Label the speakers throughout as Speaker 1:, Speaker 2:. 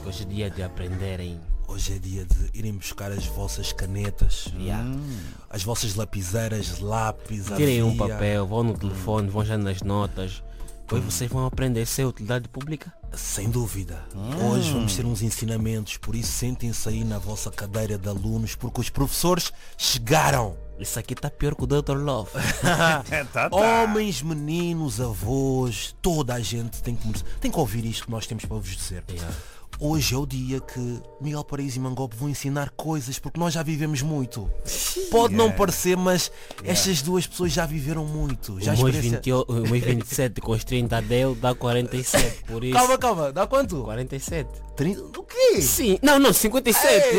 Speaker 1: Hoje é dia de aprenderem.
Speaker 2: Hoje é dia de irem buscar as vossas canetas, as vossas lapiseiras, lápis,
Speaker 1: Tirem um
Speaker 2: avia.
Speaker 1: papel, vão no telefone, vão já nas notas. Depois vocês vão aprender se é utilidade pública.
Speaker 2: Sem dúvida. Hoje vamos ter uns ensinamentos, por isso sentem-se aí na vossa cadeira de alunos, porque os professores chegaram.
Speaker 1: Isso aqui tá pior que o Dr. Love.
Speaker 2: Homens, meninos, avós, toda a gente tem que ouvir isto que nós temos para vos dizer. Hoje é o dia que Miguel Paraíso e Mangope vão ensinar coisas, porque nós já vivemos muito. Pode não parecer, mas estas duas pessoas já viveram muito. Já
Speaker 1: O mês 27 com os 30 dele dá 47, por isso...
Speaker 2: Calma, dá quanto?
Speaker 1: 47.
Speaker 2: 30? Do quê?
Speaker 1: Sim, não, 57.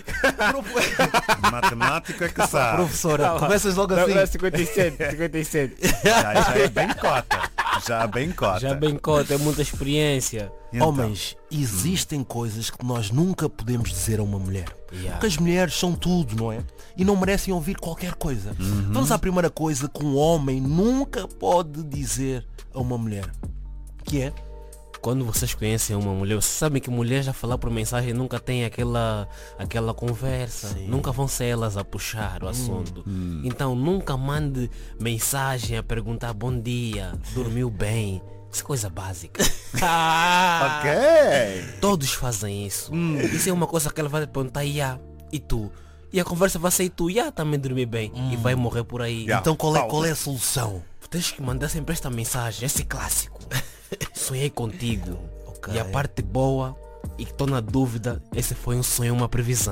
Speaker 3: Matemática é que sabe.
Speaker 2: Professora, começas logo assim.
Speaker 1: Não, 57.
Speaker 3: Já é bem cota.
Speaker 1: Já bem cota, é muita experiência.
Speaker 3: Então,
Speaker 2: Homens, existem coisas que nós nunca podemos dizer a uma mulher.
Speaker 1: Yeah.
Speaker 2: Porque as mulheres são tudo, não é? E não merecem ouvir qualquer coisa. Vamos à primeira coisa que um homem nunca pode dizer a uma mulher. Que é?
Speaker 1: Quando vocês conhecem uma mulher, vocês sabem que mulher já falar por mensagem nunca tem aquela conversa.
Speaker 2: Sim.
Speaker 1: Nunca vão ser elas a puxar o assunto. Então nunca mande mensagem a perguntar bom dia, dormiu bem. Isso é coisa básica.
Speaker 3: ok.
Speaker 1: Todos fazem isso. Isso é uma coisa que ela vai perguntar, e tu? E a conversa vai ser tu, também dormi bem. E vai morrer por aí.
Speaker 3: Yeah.
Speaker 2: Então qual é a solução?
Speaker 1: Tens que mandar sempre esta mensagem, esse clássico. Sonhei contigo.
Speaker 2: Ok.
Speaker 1: E a parte boa, e que estou na dúvida, esse foi um sonho, uma previsão.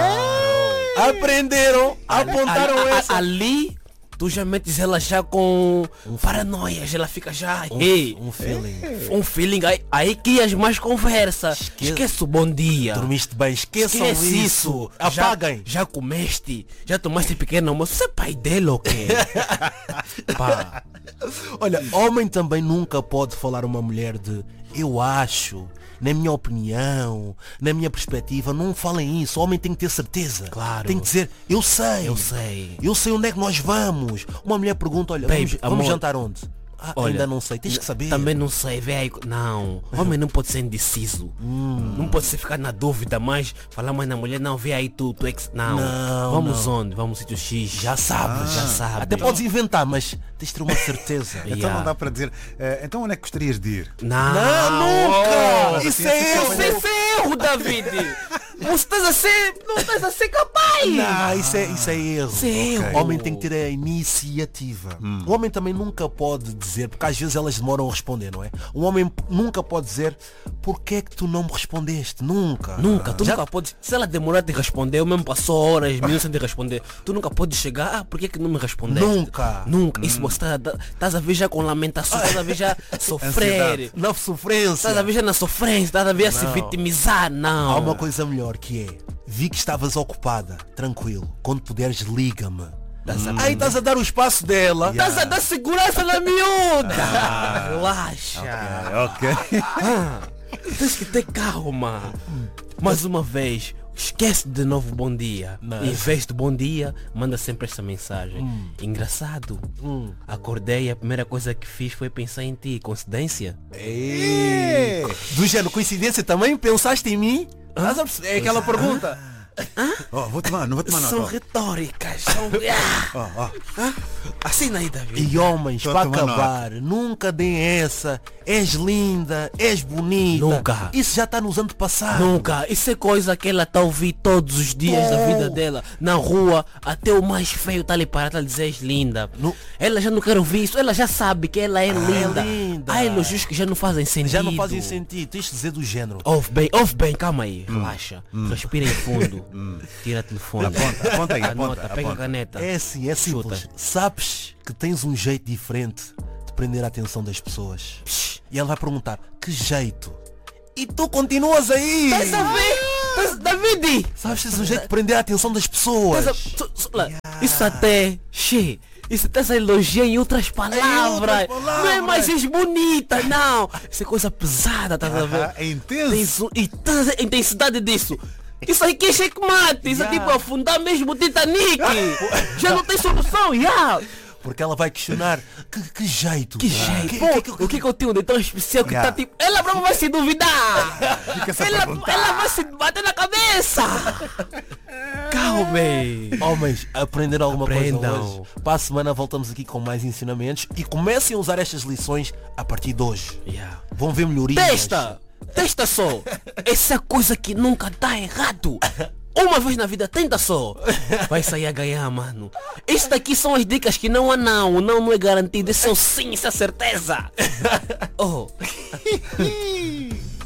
Speaker 2: Aprenderam, apontaram essa.
Speaker 1: Ali, tu já metes ela já com paranoias, ela fica já...
Speaker 2: Um feeling.
Speaker 1: Um feeling, aí crias mais conversa. Esquece o bom dia.
Speaker 2: Dormiste bem, esqueçam
Speaker 1: Esquece
Speaker 2: isso.
Speaker 1: Já-
Speaker 2: Apaguem.
Speaker 1: Já comeste, já tomaste pequeno almoço. Você é pai dele ou quê? Pá.
Speaker 2: Olha, homem também nunca pode falar a uma mulher de eu acho, na minha opinião, na minha perspectiva. Não falem isso. O homem tem que ter certeza.
Speaker 1: Claro.
Speaker 2: Tem que dizer eu sei.
Speaker 1: Eu sei.
Speaker 2: Onde é que nós vamos. Uma mulher pergunta, olha,
Speaker 1: Baby,
Speaker 2: vamos
Speaker 1: amor.
Speaker 2: jantar onde?
Speaker 1: Olha,
Speaker 2: ainda não sei, tens que saber.
Speaker 1: Também não sei, vê aí. Não, homem não pode ser indeciso. Não pode ser ficar na dúvida, mas falar mais na mulher, não, vê aí tu é que... Não,
Speaker 2: Não,
Speaker 1: vamos onde? Vamos no sítio X.
Speaker 2: Já sabes.
Speaker 1: Já sabe.
Speaker 2: Até podes inventar, mas tens de ter uma certeza.
Speaker 3: Então não dá para dizer. Então onde é que gostarias de ir?
Speaker 1: Não,
Speaker 2: Nunca!
Speaker 3: Oh,
Speaker 2: Isso
Speaker 3: assim,
Speaker 2: é erro!
Speaker 1: Isso é erro, David! Você não estás a ser capaz!
Speaker 2: Não, isso é erro.
Speaker 1: Isso é erro.
Speaker 2: O homem tem que ter a iniciativa. O homem também nunca pode dizer, porque às vezes elas demoram a responder, não é? Um homem nunca pode dizer porque é que tu não me respondeste? Nunca.
Speaker 1: Tu nunca podes. Se ela demorar a te responder, eu mesmo passou horas, minutos sem te responder. Tu nunca podes chegar, por que não me respondeste?
Speaker 2: Nunca.
Speaker 1: Isso você estás a ver já com lamentação, estás a ver já sofrer.
Speaker 2: Na sofrência.
Speaker 1: Estás a ver já na sofrência, estás a ver a se vitimizar. Não.
Speaker 2: Há uma coisa melhor que é, vi que estavas ocupada, tranquilo, quando puderes liga-me. Aí estás a dar o espaço dela.
Speaker 1: Estás a dar segurança na miúda. Relaxa.
Speaker 3: Ok.
Speaker 1: Tens que ter calma. Mais uma vez, esquece de novo bom dia. Em vez de bom dia, manda sempre esta mensagem. Engraçado. Acordei, a primeira coisa que fiz foi pensar em ti. Coincidência?
Speaker 2: Do género, coincidência também? Pensaste em mim? Estás a perceber? É aquela pergunta.
Speaker 3: Não vou tomar
Speaker 1: São
Speaker 3: nota.
Speaker 1: retóricas. São... Assina aí, David.
Speaker 2: E homens,
Speaker 3: Tô a
Speaker 2: para
Speaker 3: tomar
Speaker 2: acabar, nunca deem essa. És linda, és bonita.
Speaker 1: Nunca.
Speaker 2: Isso já está nos antepassados.
Speaker 1: Nunca. Isso é coisa que ela está a ouvir todos os dias da vida dela. Na rua, até o mais feio está ali parado, está a dizer és linda. Ela já não quer ouvir isso. Ela já sabe que ela é linda.
Speaker 2: linda.
Speaker 1: Há elogios que já não fazem sentido.
Speaker 2: Já não fazem sentido. Tens de dizer do género.
Speaker 1: Ouve bem, calma aí. Relaxa. Respira em fundo. Tira o telefone.
Speaker 3: Aponta aí,
Speaker 1: Anota,
Speaker 3: aponta.
Speaker 1: pega a caneta.
Speaker 2: É assim, é simples.
Speaker 1: Chuta.
Speaker 2: Sabes que tens um jeito diferente de prender a atenção das pessoas. E ela vai perguntar, que jeito? E tu continuas aí.
Speaker 1: Estás a ver? David!
Speaker 2: Sabes que tens um jeito de prender a atenção das pessoas.
Speaker 1: Isso até... Isso estás a elogiar em outras palavras. Não é mais és bonita, não. Isso é coisa pesada, estás a ver?
Speaker 3: É intenso.
Speaker 1: E tens a intensidade disso. Isso aí que é checkmate. Isso é tipo afundar mesmo o Titanic. Já não tem solução,
Speaker 2: Porque ela vai questionar que jeito.
Speaker 1: Que jeito. Pô, o que eu tenho de tão especial que tá tipo... Ela própria vai se duvidar. Ela vai se bater na cabeça. Calme.
Speaker 2: Homens, aprenderam alguma coisa
Speaker 1: Aprendam.
Speaker 2: hoje. Para a semana voltamos aqui com mais ensinamentos e comecem a usar estas lições a partir de hoje.
Speaker 1: Yeah.
Speaker 2: Vão ver melhorias.
Speaker 1: Testa só. Essa coisa que nunca dá errado. Uma vez na vida, tenta só. Vai sair a ganhar, mano. Isso daqui são as dicas que não há não. Não é garantido. Isso é o sim, isso é certeza. Oh.